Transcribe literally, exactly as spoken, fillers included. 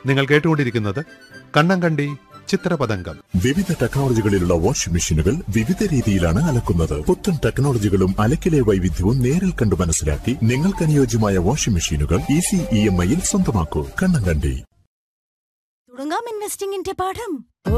നിങ്ങൾ കേട്ടുകൊണ്ടിരിക്കുന്നത് കണ്ണങ്കണ്ടി ചിത്രപതംഗം. വിവിധ ടെക്നോളജികളിലുള്ള വാഷിംഗ് മെഷീനുകൾ വിവിധ രീതിയിലാണ് അലക്കുന്നത്. പുത്തൻ ടെക്നോളജികളും അലക്കിലെ വൈവിധ്യവും നേരിൽ കണ്ടു മനസ്സിലാക്കി നിങ്ങൾക്ക് അനുയോജ്യമായ വാഷിംഗ് മെഷീനുകൾ ഈസി ഇ എം ഐയിൽ സ്വന്തമാക്കൂ. കണ്ണങ്കണ്ടി. തുടങ്ങാം ഇൻവെസ്റ്റിംഗിന്റെ പാഠം.